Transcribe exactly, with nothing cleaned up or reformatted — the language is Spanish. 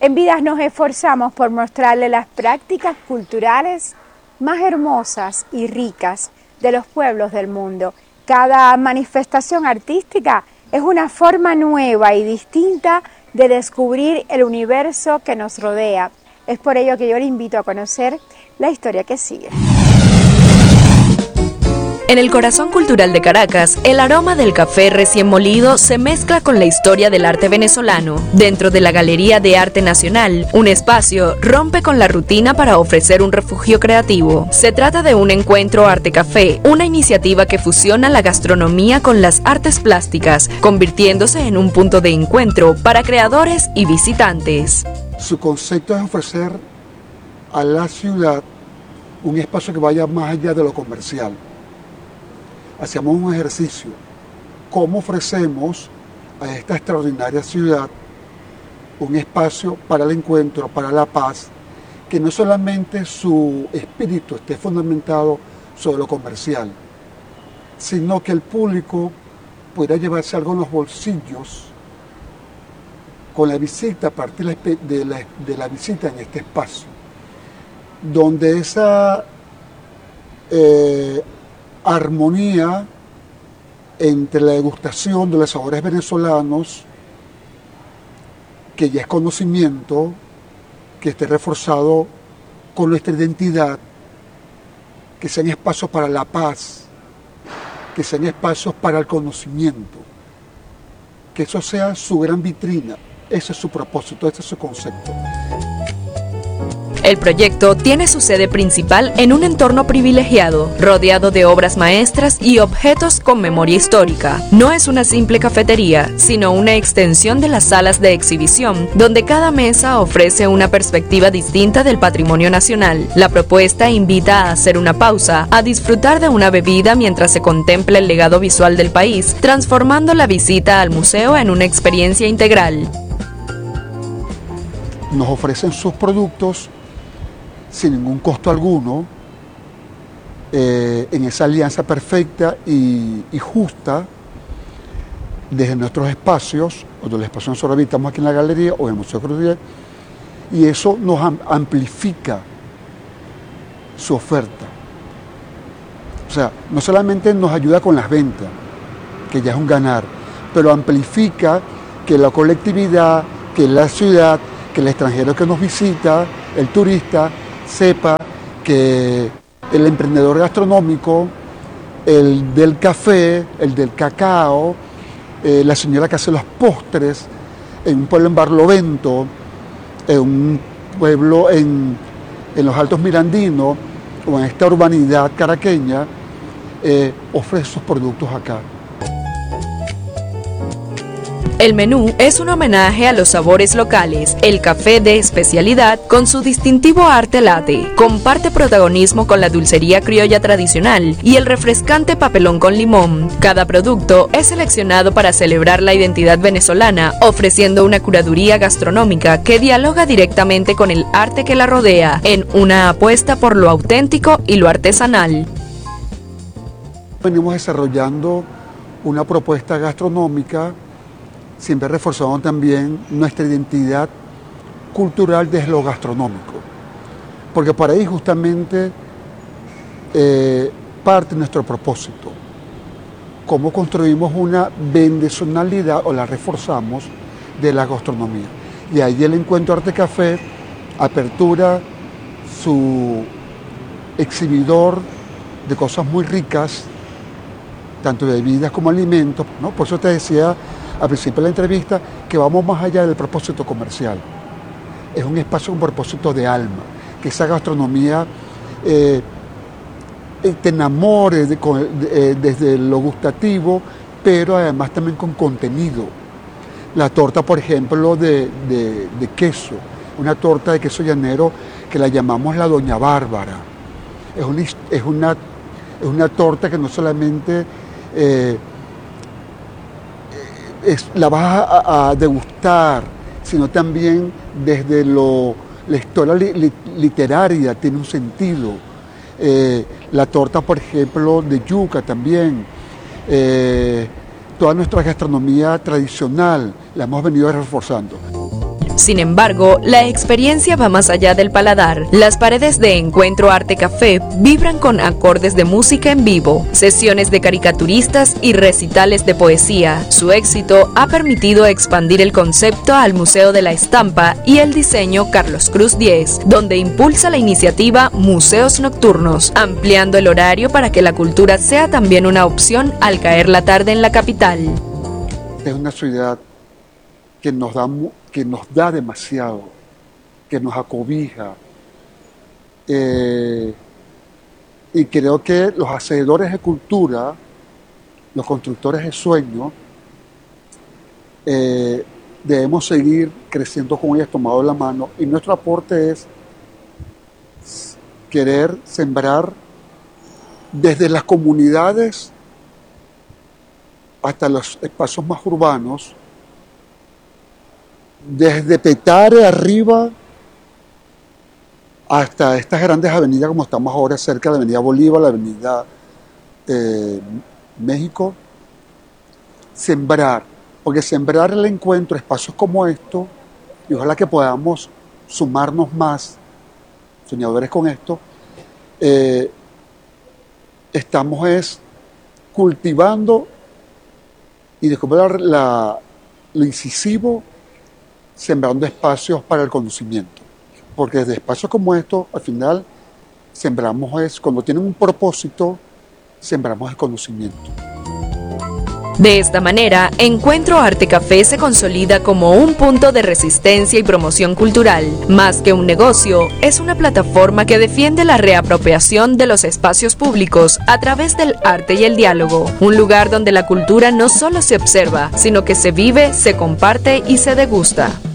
En Vidas nos esforzamos por mostrarle las prácticas culturales más hermosas y ricas de los pueblos del mundo. Cada manifestación artística es una forma nueva y distinta de descubrir el universo que nos rodea. Es por ello que yo le invito a conocer la historia que sigue. En el corazón cultural de Caracas, el aroma del café recién molido se mezcla con la historia del arte venezolano. Dentro de la Galería de Arte Nacional, un espacio rompe con la rutina para ofrecer un refugio creativo. Se trata de un encuentro arte-café, una iniciativa que fusiona la gastronomía con las artes plásticas, convirtiéndose en un punto de encuentro para creadores y visitantes. Su concepto es ofrecer a la ciudad un espacio que vaya más allá de lo comercial. Hacíamos un ejercicio, cómo ofrecemos a esta extraordinaria ciudad un espacio para el encuentro, para la paz, que no solamente su espíritu esté fundamentado sobre lo comercial, sino que el público pueda llevarse algo en los bolsillos con la visita, a partir de la, de la visita en este espacio, donde esa eh, armonía entre la degustación de los sabores venezolanos, que ya es conocimiento, que esté reforzado con nuestra identidad, que sean espacios para la paz, que sean espacios para el conocimiento, que eso sea su gran vitrina. Ese es su propósito, ese es su concepto. El proyecto tiene su sede principal en un entorno privilegiado, rodeado de obras maestras y objetos con memoria histórica. No es una simple cafetería, sino una extensión de las salas de exhibición, donde cada mesa ofrece una perspectiva distinta del patrimonio nacional. La propuesta invita a hacer una pausa, a disfrutar de una bebida mientras se contempla el legado visual del país, transformando la visita al museo en una experiencia integral. Nos ofrecen sus productos sin ningún costo alguno, eh, en esa alianza perfecta y, y justa desde nuestros espacios, o de los espacios que nosotros habitamos aquí en la galería o en el Museo Cruz Diez, y eso nos am amplifica su oferta. O sea, no solamente nos ayuda con las ventas, que ya es un ganar, pero amplifica que la colectividad, que la ciudad, que el extranjero que nos visita, el turista, sepa que el emprendedor gastronómico, el del café, el del cacao, eh, la señora que hace los postres, en un pueblo en Barlovento, en un pueblo en, en los Altos Mirandinos, o en esta urbanidad caraqueña, eh, ofrece sus productos acá. El menú es un homenaje a los sabores locales. El café de especialidad, con su distintivo arte latte, comparte protagonismo con la dulcería criolla tradicional y el refrescante papelón con limón. Cada producto es seleccionado para celebrar la identidad venezolana, ofreciendo una curaduría gastronómica que dialoga directamente con el arte que la rodea, en una apuesta por lo auténtico y lo artesanal. Venimos desarrollando una propuesta gastronómica, siempre reforzando también nuestra identidad cultural desde lo gastronómico, porque para ahí justamente eh, parte nuestro propósito, cómo construimos una venezonalidad o la reforzamos de la gastronomía. Y ahí el encuentro Arte Café apertura su exhibidor de cosas muy ricas, tanto de bebidas como alimentos, ¿no? Por eso te decía al principio de la entrevista que vamos más allá del propósito comercial. Es un espacio con propósito de alma, que esa gastronomía eh, te enamore de, de, eh, desde lo gustativo, pero además también con contenido. La torta, por ejemplo, de, de, de queso, una torta de queso llanero que la llamamos la Doña Bárbara. Es una, es una, es una torta que no solamente eh, es, la vas a, a degustar, sino también desde lo, la historia li, li, literaria tiene un sentido. Eh, la torta, por ejemplo, de yuca también. Eh, toda nuestra gastronomía tradicional la hemos venido reforzando. Sin embargo, la experiencia va más allá del paladar. Las paredes de Encuentro Arte Café vibran con acordes de música en vivo, sesiones de caricaturistas y recitales de poesía. Su éxito ha permitido expandir el concepto al Museo de la Estampa y el diseño Carlos Cruz diez, donde impulsa la iniciativa Museos Nocturnos, ampliando el horario para que la cultura sea también una opción al caer la tarde en la capital. Es una ciudad que nos da, que nos da demasiado, que nos acobija. Eh, y creo que los hacedores de cultura, los constructores de sueños, eh, debemos seguir creciendo con ellas tomados de la mano, y nuestro aporte es querer sembrar desde las comunidades hasta los espacios más urbanos, desde Petare arriba hasta estas grandes avenidas como estamos ahora cerca de la avenida Bolívar, la avenida eh, México, sembrar, porque sembrar el encuentro, espacios como estos, y ojalá que podamos sumarnos más soñadores con esto, eh, estamos es cultivando y descubrir la, lo incisivo, sembrando espacios para el conocimiento. Porque desde espacios como estos, al final, sembramos es, cuando tienen un propósito, sembramos el conocimiento. De esta manera, Encuentro Arte Café se consolida como un punto de resistencia y promoción cultural. Más que un negocio, es una plataforma que defiende la reapropiación de los espacios públicos a través del arte y el diálogo. Un lugar donde la cultura no solo se observa, sino que se vive, se comparte y se degusta.